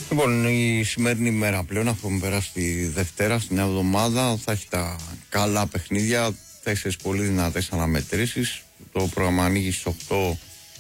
Λοιπόν, η σημερινή μέρα πλέον, αφού έχουμε περάσει τη Δευτέρα, στην εβδομάδα θα έχει τα καλά παιχνίδια, 4 πολύ δυνατές αναμετρήσεις. Το πρόγραμμα ανοίγει στις 8,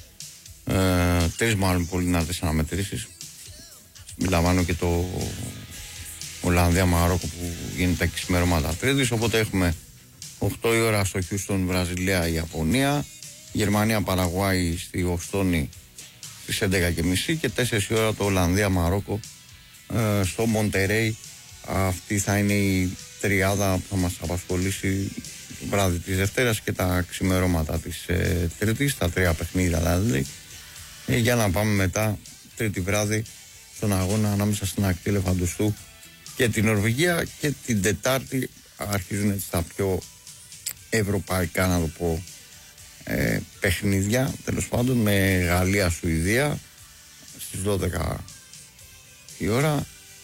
3 μάλλον πολύ δυνατές αναμετρήσεις. Μιλαμβάνω και το Ολλανδία-Μαρόκο που γίνεται 6 ξημερώματα Τρίτης. Οπότε έχουμε 8 η ώρα στο Χιούστον, Βραζιλία-Ιαπωνία, Γερμανία-Παραγουάη στη Βοστόνη στις 11.30 και 4 η ώρα το Ολλανδία-Μαρόκο στο Μοντερέι. Αυτή θα είναι η τριάδα που θα μας απασχολήσει το βράδυ της Δευτέρας και τα ξημερώματα της Τρίτης, τα 3 παιχνίδια δηλαδή, για να πάμε μετά Τρίτη βράδυ στον αγώνα ανάμεσα στην ακτή Ελεφαντοστού και την Νορβηγία, και την Τετάρτη αρχίζουν έτσι τα πιο ευρωπαϊκά, να το πω, παιχνίδια, τέλος πάντων, με Γαλλία-Σουηδία στις 12 η ώρα.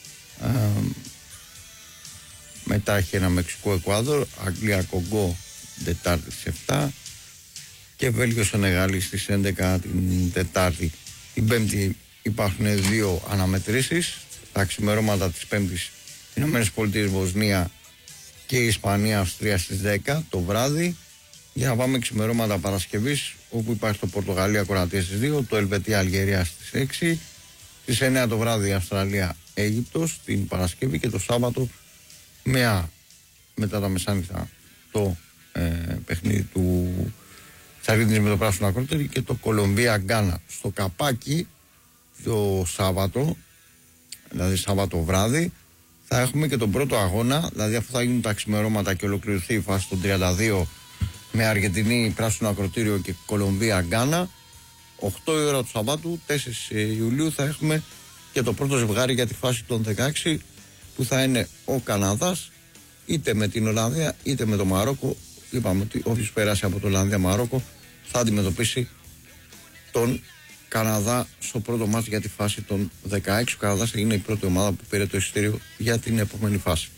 Μετά έχει ένα Μεξικό-Εκουάδορ, Αγγλία-Κογκό Τετάρτη στις 7 και Βέλγιο-Σενεγάλη στις 11 την Τετάρτη. Την Πέμπτη υπάρχουν 2 αναμετρήσεις, τα ξημερώματα της Πέμπτης Ηνωμένες Πολιτείες Βοσνία και η Ισπανία-Αυστρία στις 10 το βράδυ, για να πάμε ξημερώματα Παρασκευής, όπου υπάρχει το Πορτογαλία-Κροατία στις 2, το Ελβετία-Αλγερία στις 6, στις 9 το βράδυ Αυστραλία-Αίγυπτος την Παρασκευή, και το Σάββατο μετά τα μεσάνυχτα το παιχνίδι του Αργεντινής με το πράσινο ακρότερη και το Κολομβία-Γκάνα. Στο Καπάκι το Σάββατο, δηλαδή Σάββατο βράδυ, θα έχουμε και τον πρώτο αγώνα, δηλαδή αφού θα γίνουν τα ξημερώματα και ολοκληρωθεί η φάση των 32 με Αργεντινή, πράσινο ακροτήριο και Κολομβία Γκάνα, 8 η ώρα του Σαββάτου, 4 Ιουλίου, θα έχουμε και το πρώτο ζευγάρι για τη φάση των 16, που θα είναι ο Καναδάς είτε με την Ολλανδία είτε με το Μαρόκο. Είπαμε ότι όποιος περάσει από το Ολλανδία-Μαρόκο θα αντιμετωπίσει τον Καναδά στο πρώτο μάτς για τη φάση των 16. Ο Καναδάς είναι η πρώτη ομάδα που πήρε το εισιτήριο για την επόμενη φάση.